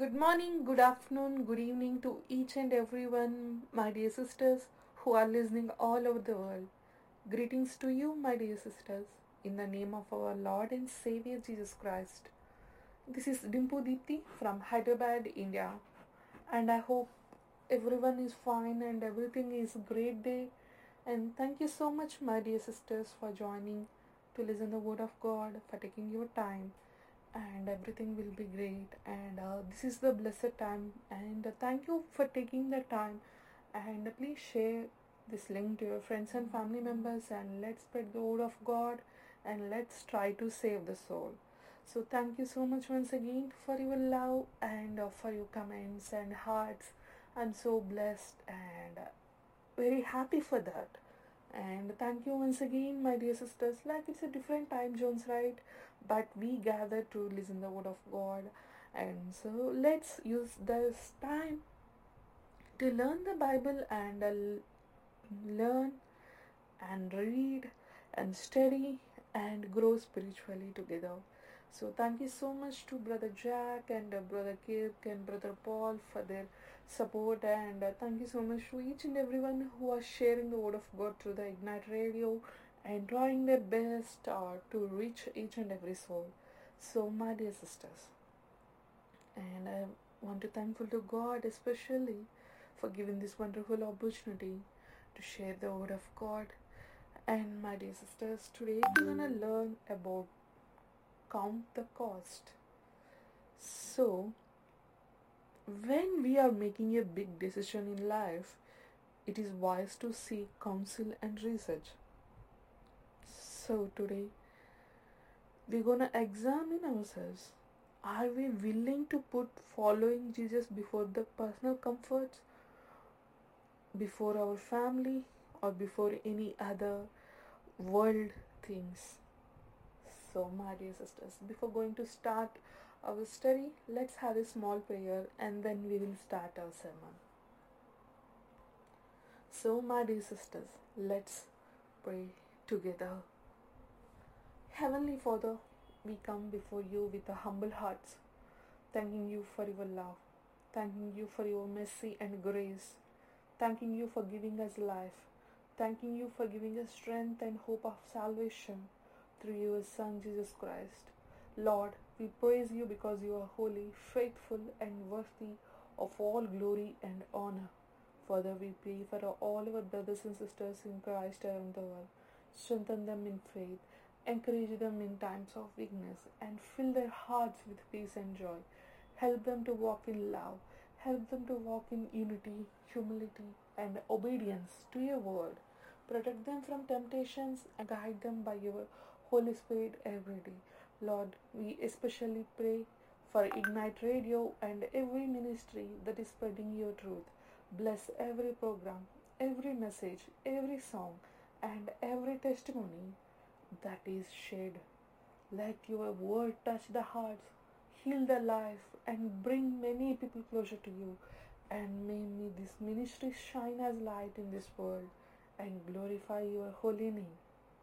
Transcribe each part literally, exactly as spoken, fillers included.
Good morning, good afternoon, good evening to each and everyone, my dear sisters who are listening all over the world. Greetings to you, my dear sisters, in the name of our Lord and Savior Jesus Christ. This is Dimpu Deepthi from Hyderabad, India, and I hope everyone is fine and everything is great day. And thank you so much, my dear sisters, for joining to listen the word of God, for taking your time, and everything will be great. And uh, this is the blessed time, and uh, thank you for taking the time. And uh, please share this link to your friends and family members, and let's spread the word of God, and let's try to save the soul. So thank you so much once again for your love and uh, for your comments and hearts. I'm so blessed and uh, very happy for that. And thank you once again, my dear sisters. Like, it's a different time zones, right? But we gather to listen the word of God. And so let's use this time to learn the Bible and uh, learn and read and study and grow spiritually together. So thank you so much to Brother Jack and uh, Brother Kirk and Brother Paul for their support, and uh, thank you so much to each and everyone who are sharing the word of God through the Ignite Radio and trying their best uh, to reach each and every soul. So my dear sisters, and I want to thankful to God especially for giving this wonderful opportunity to share the word of God. And my dear sisters, today we're gonna learn about count the cost. So when we are making a big decision in life, it is wise to seek counsel and research. So today we're gonna examine ourselves. Are we willing to put following Jesus before the personal comforts, before our family, or before any other world things? So, my dear sisters, before going to start our study, let's have a small prayer and then we will start our sermon. So, my dear sisters, let's pray together. Heavenly Father, we come before you with a humble hearts, thanking you for your love, thanking you for your mercy and grace, thanking you for giving us life, thanking you for giving us strength and hope of salvation through your Son Jesus Christ. Lord, we praise you because you are holy, faithful, and worthy of all glory and honor. Father, we pray for all our brothers and sisters in Christ around the world. Strengthen them in faith, encourage them in times of weakness, and fill their hearts with peace and joy. Help them to walk in love. Help them to walk in unity, humility, and obedience to your word. Protect them from temptations and guide them by your Holy Spirit every day. Lord, we especially pray for Ignite Radio and every ministry that is spreading your truth. Bless every program, every message, every song, and every testimony that is shared. Let your word touch the hearts, heal the life, and bring many people closer to you. And may me this ministry shine as light in this world and glorify your holy name.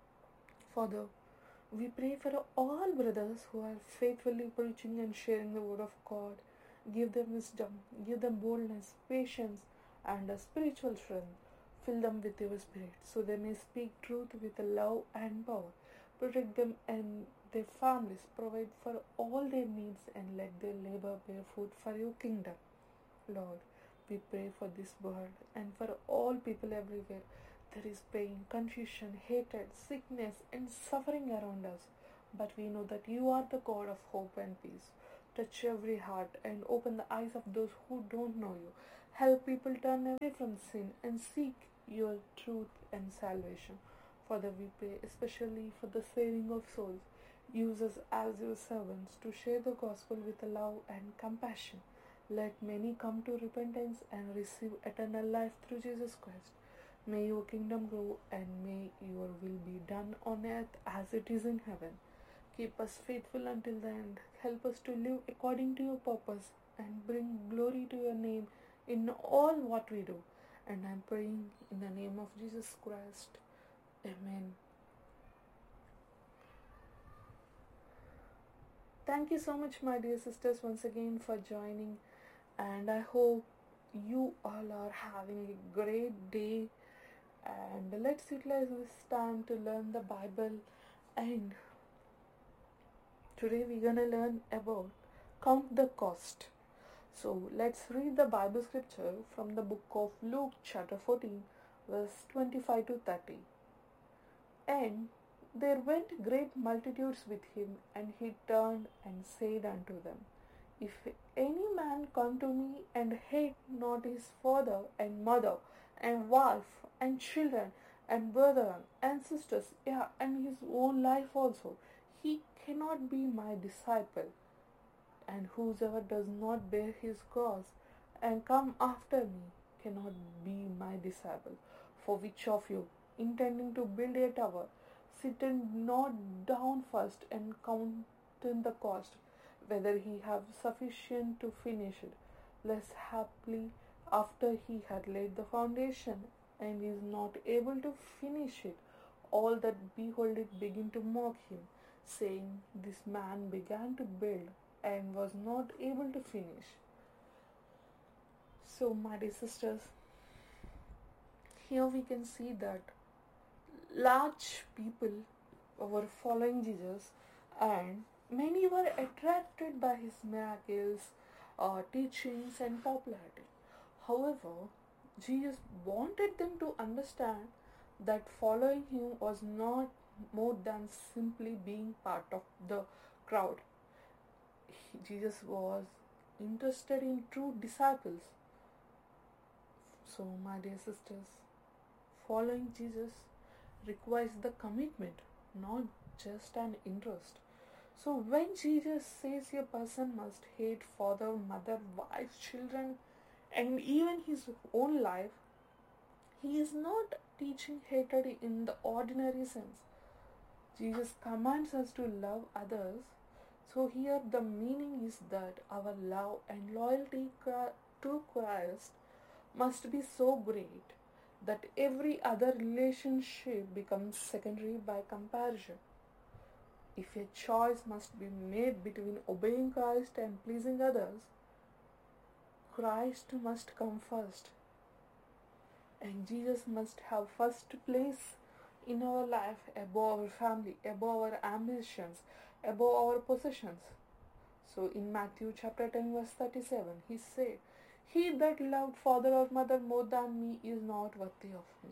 Father, we pray for all brothers who are faithfully preaching and sharing the word of God. Give them wisdom, give them boldness, patience, and a spiritual strength. Fill them with your spirit so they may speak truth with love and power. Protect them and their families. Provide for all their needs and let their labor bear fruit for your kingdom. Lord, we pray for this world and for all people everywhere. There is pain, confusion, hatred, sickness, and suffering around us. But we know that you are the God of hope and peace. Touch every heart and open the eyes of those who don't know you. Help people turn away from sin and seek your truth and salvation. Father, we pray especially for the saving of souls. Use us as your servants to share the gospel with love and compassion. Let many come to repentance and receive eternal life through Jesus Christ. May your kingdom grow and may your will be done on earth as it is in heaven. Keep us faithful until the end. Help us to live according to your purpose and bring glory to your name in all what we do. And I'm praying in the name of Jesus Christ. Amen. thank you so much, my dear sisters, once again for joining, and I hope you all are having a great day. And let's utilize this time to learn the Bible. And today we're gonna learn about count the cost. So let's read the Bible scripture from the book of Luke, chapter fourteen, verse twenty-five to thirty. And there went great multitudes with him, and he turned and said unto them, If any man come to me and hate not his father and mother and wife and children and brethren and sisters, yeah, and his own life also, he cannot be my disciple. And whosoever does not bear his cross and come after me cannot be my disciple. For which of you, intending to build a tower, sitteth not down first and count the cost, whether he have sufficient to finish it, lest haply after he had laid the foundation and is not able to finish it, all that behold it begin to mock him, saying, This man began to build and was not able to finish. So, my dear sisters, here we can see that large people were following Jesus, and many were attracted by his miracles, uh, teachings, and popularity. However, Jesus wanted them to understand that following him was not more than simply being part of the crowd. He, Jesus was interested in true disciples. So, my dear sisters, following Jesus requires the commitment, not just an interest. So when Jesus says a person must hate father, mother, wife, children, and even his own life, he is not teaching hatred in the ordinary sense. Jesus commands us to love others. So here the meaning is that our love and loyalty to Christ must be so great that every other relationship becomes secondary by comparison. If a choice must be made between obeying Christ and pleasing others, Christ must come first. And Jesus must have first place in our life above our family, above our ambitions, above our possessions. So in Matthew chapter ten verse thirty-seven, he said, He that loved father or mother more than me is not worthy of me.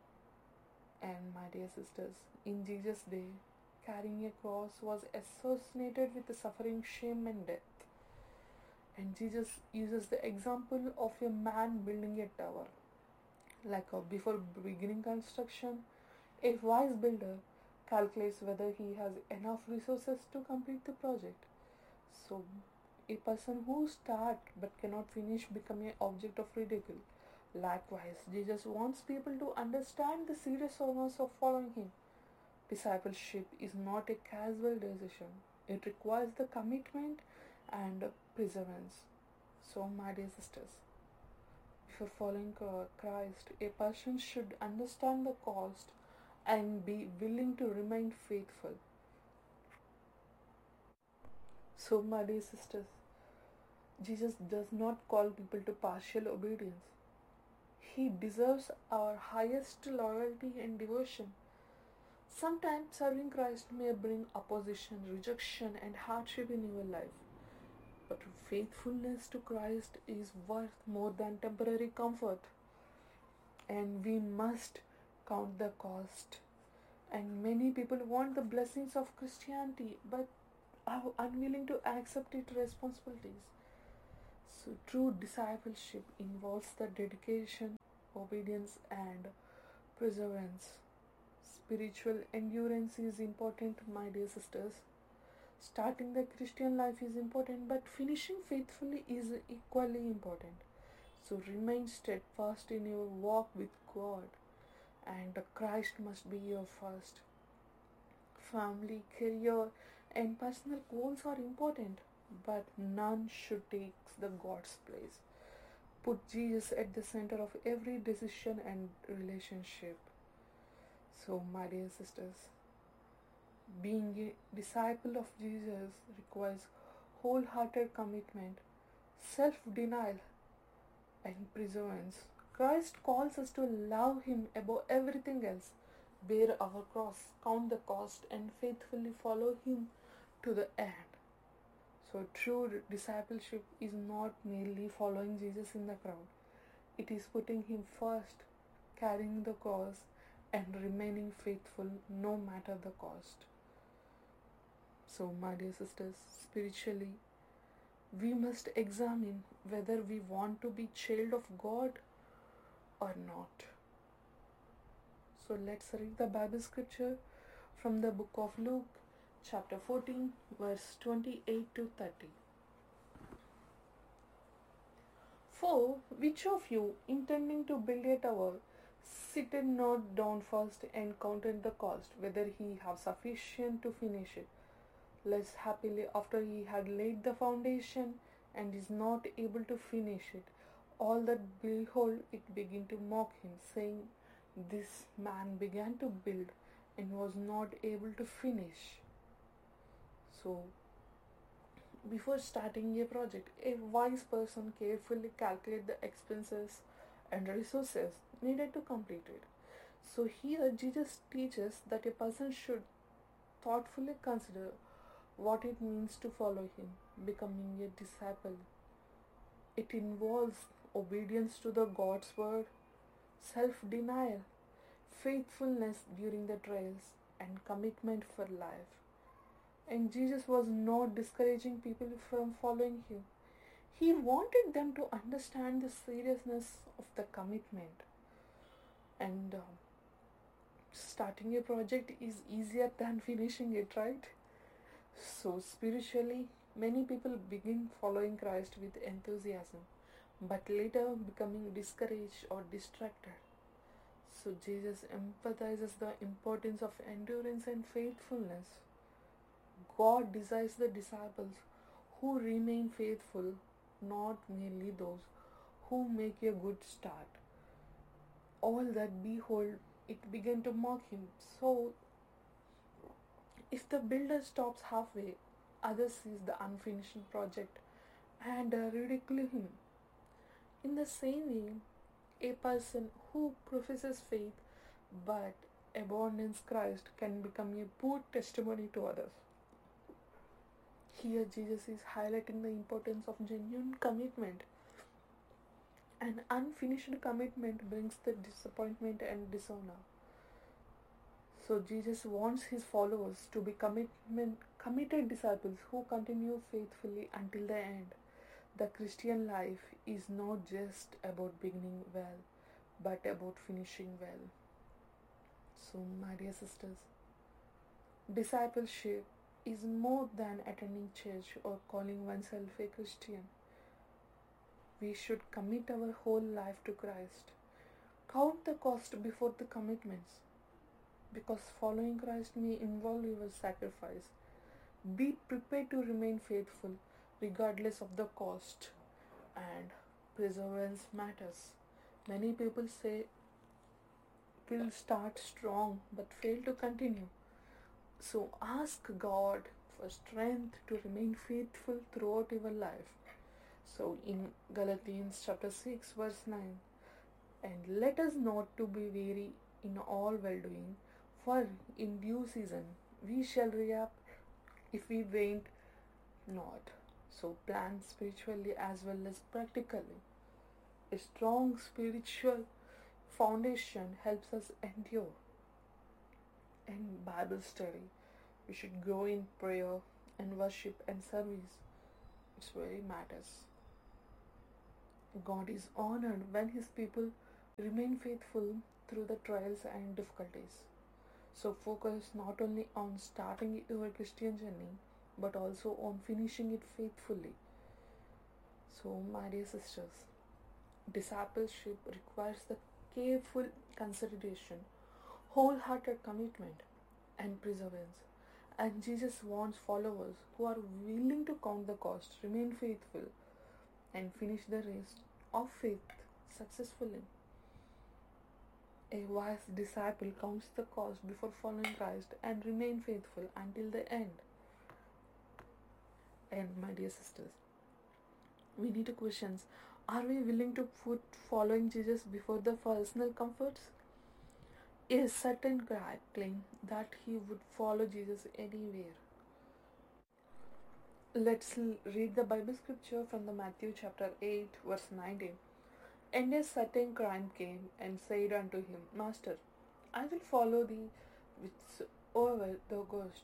And my dear sisters, in Jesus' day, carrying a cross was associated with the suffering, shame, and death. And Jesus uses the example of a man building a tower. Like uh, before beginning construction, a wise builder calculates whether he has enough resources to complete the project. So, a person who starts but cannot finish becomes an object of ridicule. Likewise, Jesus wants people to understand the serious honors of following him. Discipleship is not a casual decision. It requires the commitment and perseverance. So, my dear sisters, before following Christ, a person should understand the cost and be willing to remain faithful. So, my dear sisters, Jesus does not call people to partial obedience. He deserves our highest loyalty and devotion. Sometimes serving Christ may bring opposition, rejection, and hardship in your life. But faithfulness to Christ is worth more than temporary comfort. And we must count the cost. And many people want the blessings of Christianity but are unwilling to accept its responsibilities. So true discipleship involves the dedication, obedience, and perseverance. Spiritual endurance is important, my dear sisters. Starting the Christian life is important, but finishing faithfully is equally important. So remain steadfast in your walk with God, and Christ must be your first. Family, career, and personal goals are important, but none should take the God's place. Put Jesus at the center of every decision and relationship. So, my dear sisters, Being a disciple of Jesus requires wholehearted commitment, self denial, and perseverance. Christ calls us to love Him above everything else, bear our cross, count the cost, and faithfully follow Him to the end. So, true discipleship is not merely following Jesus in the crowd, it is putting Him first, carrying the cross, and remaining faithful no matter the cost. So, my dear sisters, spiritually, we must examine whether we want to be child of God or not. So, let's read the Bible scripture from the book of Luke, chapter fourteen, verse twenty-eight to thirty. For which of you, intending to build a tower, sitteth not down first and counted the cost, whether he have sufficient to finish it? Lest happily after he had laid the foundation and is not able to finish it, all that behold it begin to mock him, saying, This man began to build and was not able to finish. So, before starting a project, a wise person carefully calculate the expenses and resources needed to complete it. So here Jesus teaches that a person should thoughtfully consider what it means to follow Him, becoming a disciple. It involves obedience to the God's word, self-denial, faithfulness during the trials, and commitment for life. And Jesus was not discouraging people from following Him. He wanted them to understand the seriousness of the commitment. And uh, starting a project is easier than finishing it, right? So, spiritually, many people begin following Christ with enthusiasm, but later becoming discouraged or distracted. So, Jesus emphasizes the importance of endurance and faithfulness. God desires the disciples who remain faithful, not merely those who make a good start. All that behold, it began to mock him. So, if the builder stops halfway, others sees the unfinished project and uh, ridicule him. In the same way, a person who professes faith but abandons Christ can become a poor testimony to others. Here, Jesus is highlighting the importance of genuine commitment. An unfinished commitment brings the disappointment and dishonor. So, Jesus wants His followers to be commitment, committed disciples who continue faithfully until the end. The Christian life is not just about beginning well, but about finishing well. So, my dear sisters, discipleship is more than attending church or calling oneself a Christian. We should commit our whole life to Christ. Count the cost before the commitments, because following Christ may involve your sacrifice. Be prepared to remain faithful regardless of the cost, and perseverance matters. Many people say will start strong but fail to continue. So ask God for strength to remain faithful throughout your life. So in Galatians chapter six verse nine, and let us not to be weary in all well doing, for in due season we shall reap if we faint not. So plan spiritually as well as practically. A strong spiritual foundation helps us endure. In Bible study, we should grow in prayer and worship and service. It very matters. God is honored when His people remain faithful through the trials and difficulties. So focus not only on starting your Christian journey, but also on finishing it faithfully. So, my dear sisters, discipleship requires the careful consideration, wholehearted commitment, and perseverance. And Jesus wants followers who are willing to count the cost, remain faithful, and finish the race of faith successfully. A wise disciple counts the cost before following Christ and remain faithful until the end. And my dear sisters, we need to question, are we willing to put following Jesus before the personal comforts? A certain guy claimed that he would follow Jesus anywhere. Let's read the Bible scripture from the Matthew chapter eight verse nineteen. And a certain crime came and said unto him, Master, I will follow thee whithersoever thou goest.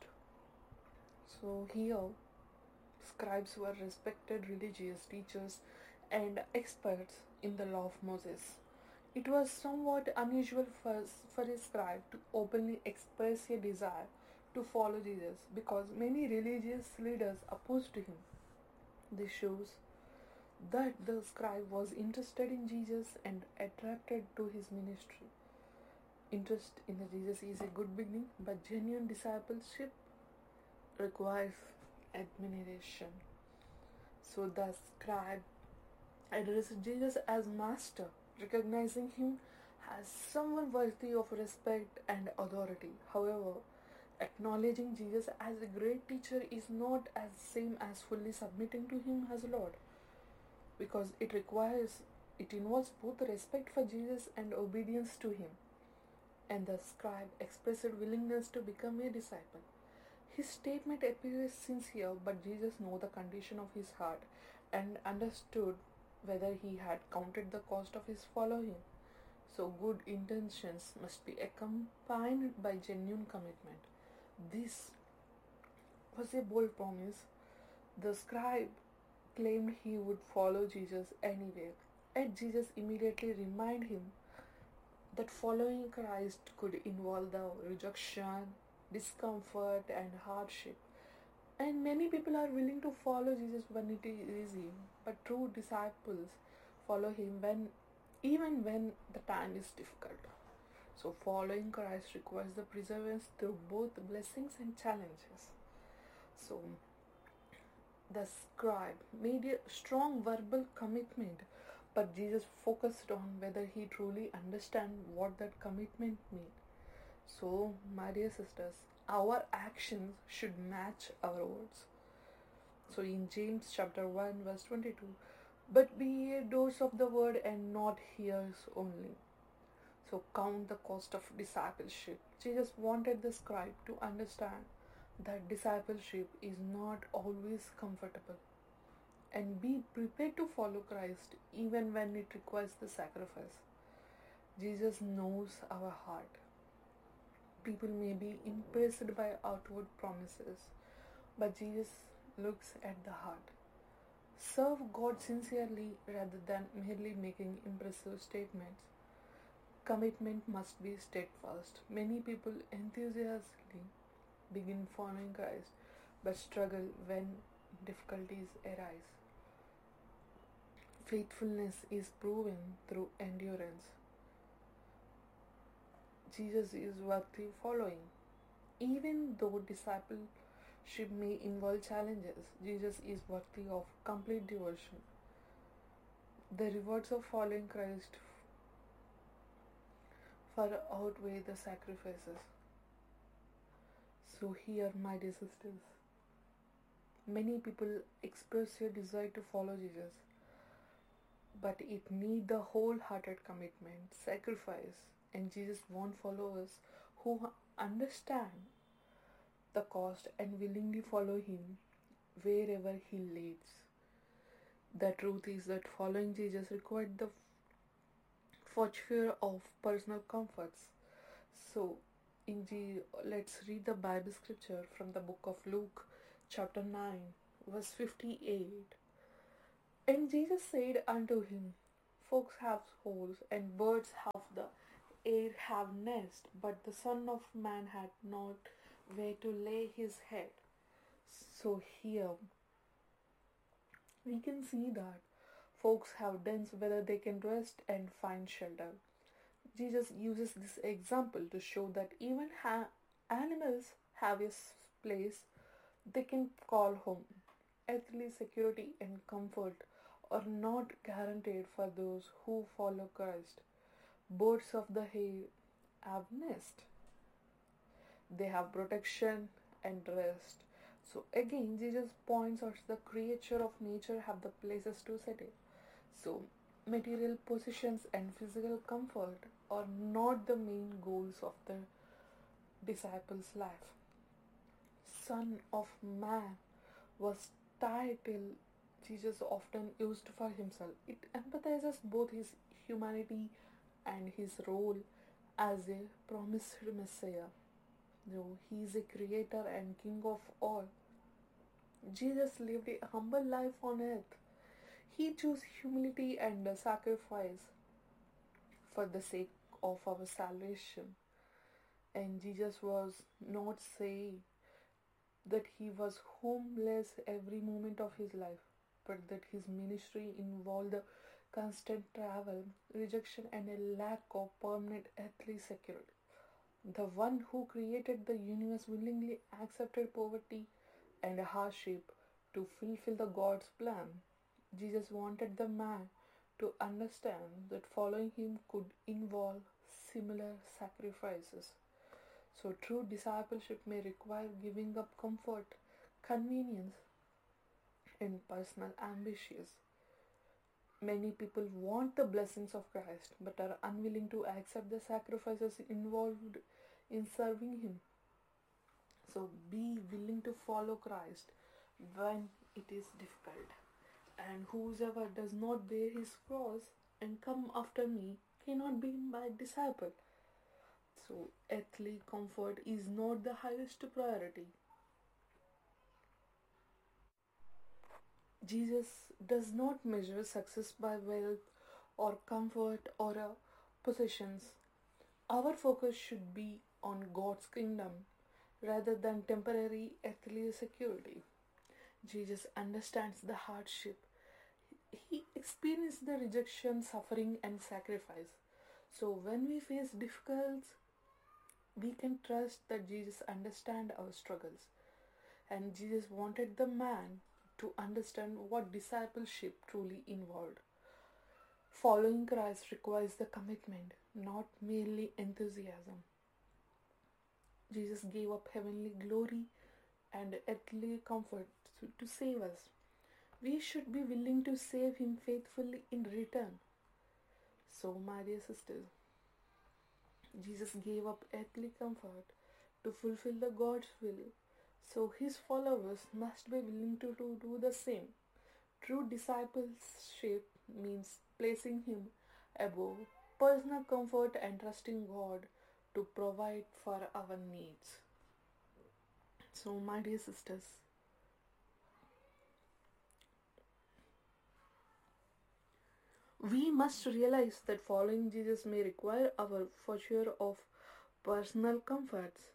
So here, scribes were respected religious teachers and experts in the law of Moses. It was somewhat unusual for, for a scribe to openly express a desire to follow Jesus because many religious leaders opposed to him. This shows that the scribe was interested in Jesus and attracted to his ministry. Interest in Jesus is a good beginning, but genuine discipleship requires admiration. So the scribe addressed Jesus as master, recognizing him as someone worthy of respect and authority. However, acknowledging Jesus as a great teacher is not as same as fully submitting to him as Lord, because it requires it involves both respect for Jesus and obedience to him. And the scribe expressed willingness to become a disciple. His statement appears sincere, but Jesus knew the condition of his heart and understood whether he had counted the cost of his following. So good intentions must be accompanied by genuine commitment. This was a bold promise. The scribe claimed he would follow Jesus anywhere, and Jesus immediately reminded him that following Christ could involve the rejection, discomfort, and hardship. And many people are willing to follow Jesus when it is easy, but true disciples follow him when even when the time is difficult. So following Christ requires the perseverance through both blessings and challenges. So the scribe made a strong verbal commitment, but Jesus focused on whether he truly understand what that commitment means. So, my dear sisters, our actions should match our words. So in James chapter one verse twenty-two, but be ye doers of the word and not hearers only. So count the cost of discipleship. Jesus wanted the scribe to understand that discipleship is not always comfortable, and be prepared to follow Christ even when it requires the sacrifice. Jesus knows our heart. People may be impressed by outward promises, but Jesus looks at the heart. Serve God sincerely rather than merely making impressive statements. Commitment must be steadfast. Many people enthusiastically begin following Christ but struggle when difficulties arise. Faithfulness is proven through endurance. Jesus is worthy following. Even though discipleship may involve challenges, Jesus is worthy of complete devotion. The rewards of following Christ far outweigh the sacrifices. So here, my dear sisters, many people express a desire to follow Jesus, but it needs the wholehearted commitment, sacrifice, and Jesus wants followers who understand the cost and willingly follow him wherever he leads. The truth is that following Jesus required the forfeiture of personal comforts. So, in the, let's read the Bible scripture from the book of Luke, chapter nine, verse fifty-eight. And Jesus said unto him, Folks have holes, and birds have the air have nest, but the Son of Man had not where to lay his head. So here we can see that folks have dens whether they can rest and find shelter. Jesus uses this example to show that even ha- animals have a place they can call home. Earthly security and comfort are not guaranteed for those who follow Christ, Birds of the air have nest. They have protection and rest. So again, Jesus points out the creature of nature have the places to settle. So material possessions and physical comfort are not the main goals of the disciples' life. Son of Man was title Jesus often used for himself. It empathizes both his humanity and his role as a promised Messiah. No, he is a creator and king of all. Jesus lived a humble life on earth. He chose humility and sacrifice for the sake of our salvation. And Jesus was not saying that he was homeless every moment of his life, but that his ministry involved the constant travel, rejection, and a lack of permanent earthly security. The one who created the universe willingly accepted poverty and hardship to fulfill the God's plan. Jesus wanted the man to understand that following him could involve similar sacrifices. So true discipleship may require giving up comfort, convenience, and personal ambitions. Many people want the blessings of Christ but are unwilling to accept the sacrifices involved in serving Him. So be willing to follow Christ when it is difficult. And whosoever does not bear his cross and come after me cannot be my disciple. So earthly comfort is not the highest priority. Jesus does not measure success by wealth or comfort or uh, possessions. Our focus should be on God's kingdom rather than temporary earthly security. Jesus understands the hardship. He experienced the rejection, suffering, and sacrifice. So when we face difficulties, we can trust that Jesus understands our struggles. And Jesus wanted the man to understand what discipleship truly involved. Following Christ requires the commitment, not merely enthusiasm. Jesus gave up heavenly glory and earthly comfort to, to save us. We should be willing to save him faithfully in return. So, my dear sisters, Jesus gave up earthly comfort to fulfill the God's will. So his followers must be willing to, to do the same. True discipleship means placing him above personal comfort and trusting God to provide for our needs. So, my dear sisters, we must realize that following Jesus may require our forfeit of personal comforts.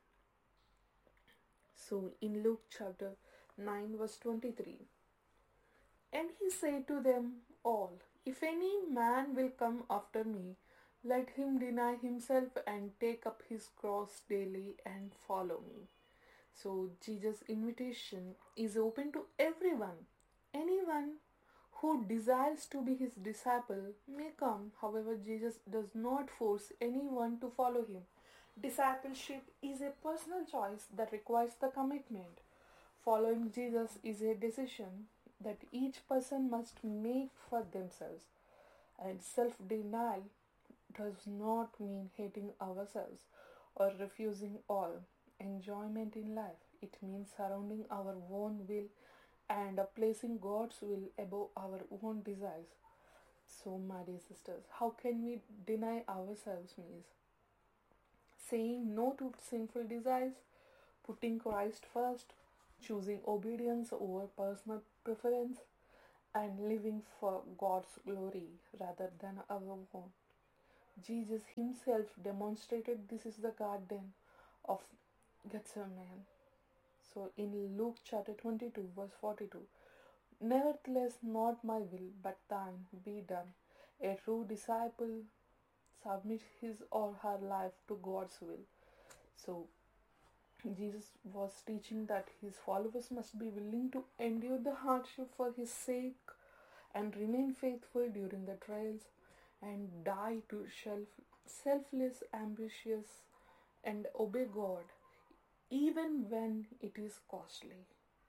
So in Luke chapter nine verse twenty-three, and he said to them all, if any man will come after me, let him deny himself and take up his cross daily and follow me. So Jesus' invitation is open to everyone. Anyone who desires to be his disciple may come. However, Jesus does not force anyone to follow him. Discipleship is a personal choice that requires the commitment. Following Jesus is a decision that each person must make for themselves. And self-denial does not mean hating ourselves or refusing all enjoyment in life. It means surrounding our own will and placing God's will above our own desires. So, my dear sisters, how can we deny ourselves means saying no to sinful desires, putting Christ first, choosing obedience over personal preference, and living for God's glory rather than our own. Jesus himself demonstrated this is the garden of Gethsemane. So in Luke chapter twenty-two verse forty-two, nevertheless not my will but thine be done. A true disciple submits his or her life to God's will. So Jesus was teaching that his followers must be willing to endure the hardship for his sake and remain faithful during the trials and die to self, selfless, ambitious, and obey God even when it is costly.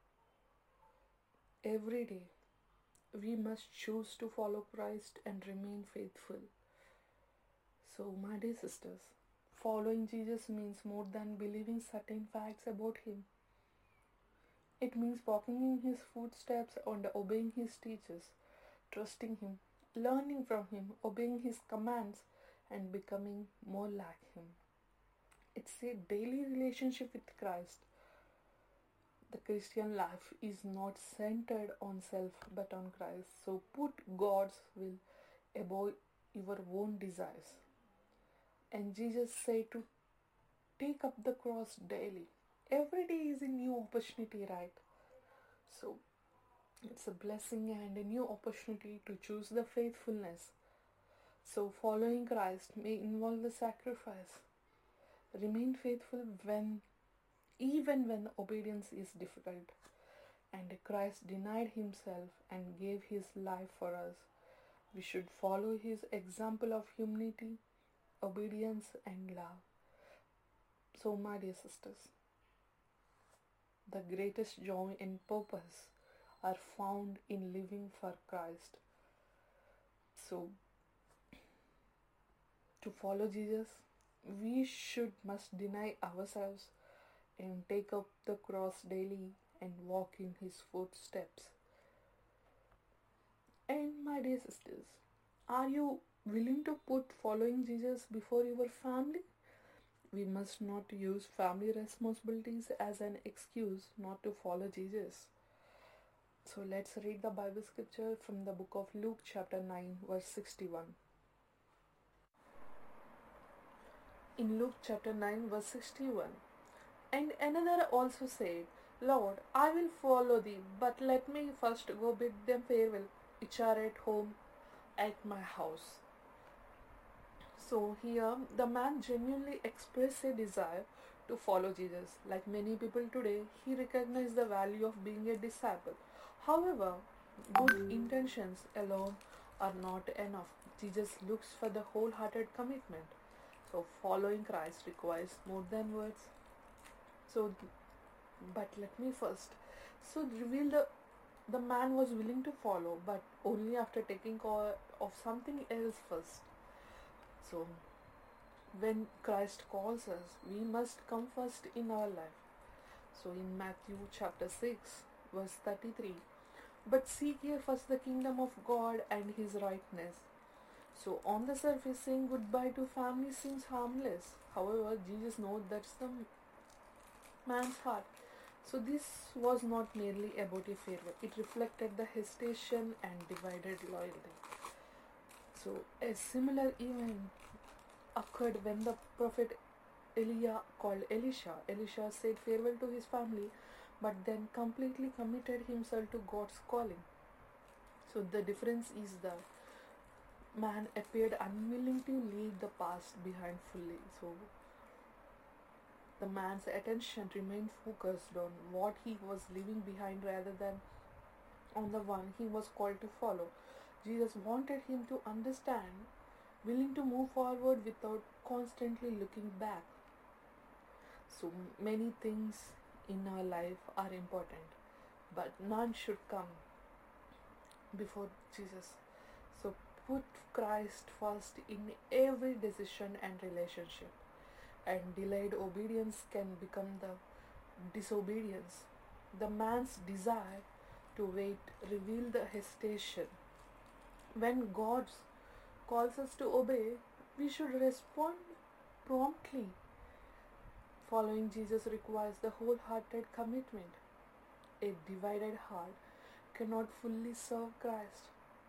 Every day, we must choose to follow Christ and remain faithful. So, my dear sisters, following Jesus means more than believing certain facts about Him. It means walking in His footsteps and obeying His teachers, trusting Him, learning from Him, obeying His commands, and becoming more like Him. It's a daily relationship with Christ. The Christian life is not centered on self but on Christ. So put God's will above your own desires. And Jesus said to take up the cross daily. Every day is a new opportunity, right? So it's a blessing and a new opportunity to choose the faithfulness. So following Christ may involve the sacrifice. Remain faithful when even when obedience is difficult. And Christ denied Himself and gave His life for us. We should follow His example of humility, obedience, and love. So, my dear sisters, the greatest joy and purpose are found in living for Christ. So, to follow Jesus, we should must deny ourselves and take up the cross daily and walk in His footsteps. And my dear sisters, are you willing to put following Jesus before your family? We must not use family responsibilities as an excuse not to follow Jesus. So let's read the Bible scripture from the book of Luke chapter nine verse sixty-one. In Luke chapter nine verse sixty-one, and another also said, Lord, I will follow thee, but let me first go bid them farewell, which are at home at my house. So here the man genuinely expressed a desire to follow Jesus. Like many people today, he recognized the value of being a disciple. However, good intentions alone are not enough. Jesus looks for the wholehearted commitment. So following Christ requires more than words. So, but let me first. So reveal the the man was willing to follow, but only after taking care of something else first. So, when Christ calls us, we must come first in our life. So, in Matthew chapter six, verse thirty-three, but seek ye first the kingdom of God and His rightness. So, on the surface, saying goodbye to family seems harmless. However, Jesus knows that's the man's heart. So, this was not merely about a farewell, it reflected the hesitation and divided loyalty. So, a similar event occurred when the prophet Elijah called Elisha. Elisha said farewell to his family, but then completely committed himself to God's calling. So, the difference is that man appeared unwilling to leave the past behind fully. So, the man's attention remained focused on what he was leaving behind rather than on the one he was called to follow. Jesus wanted him to understand, willing to move forward without constantly looking back. So many things in our life are important, but none should come before Jesus. So put Christ first in every decision and relationship, and delayed obedience can become the disobedience. The man's desire to wait reveals the hesitation. When God calls us to obey, we should respond promptly. Following Jesus requires the wholehearted commitment. A divided heart cannot fully serve Christ.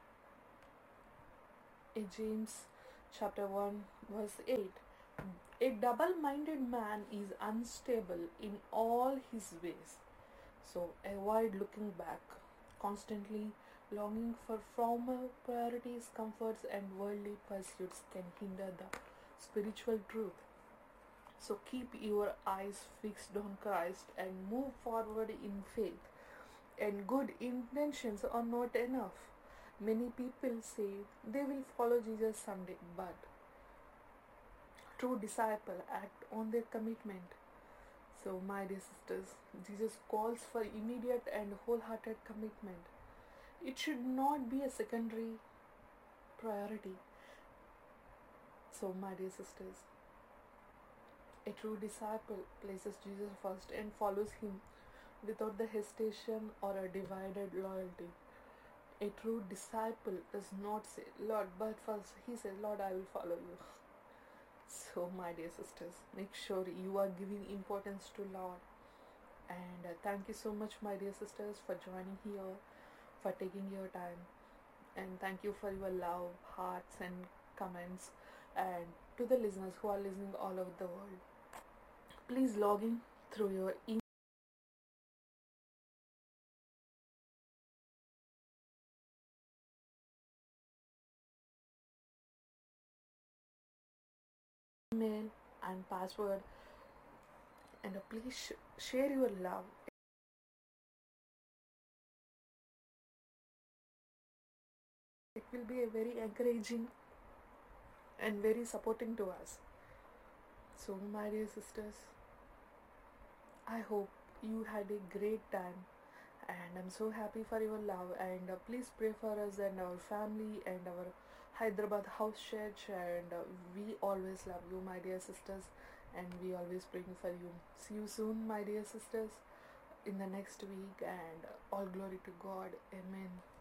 In James chapter one verse eight, a double-minded man is unstable in all his ways. So avoid looking back. Constantly longing for former priorities, comforts, and worldly pursuits can hinder the spiritual truth. So keep your eyes fixed on Christ and move forward in faith. And good intentions are not enough. Many people say they will follow Jesus someday, but true disciples act on their commitment. So, my dear sisters, Jesus calls for immediate and wholehearted commitment. It should not be a secondary priority. So, my dear sisters, a true disciple places Jesus first and follows him without the hesitation or a divided loyalty. A true disciple does not say, Lord, but first he says, Lord, I will follow you. So, my dear sisters, make sure you are giving importance to Lord. And uh, thank you so much, my dear sisters, for joining here, for taking your time. And thank you for your love, hearts, and comments. And to the listeners who are listening all over the world, please log in through your email and password, and uh, please sh- share your love. It will be a very encouraging and very supporting to us. So, my dear sisters, I hope you had a great time, and I'm so happy for your love. And uh, please pray for us and our family and our Hyderabad house church. And uh, we always love you, my dear sisters, and we always praying for you. See you soon, my dear sisters, in the next week. And uh, all glory to God. Amen.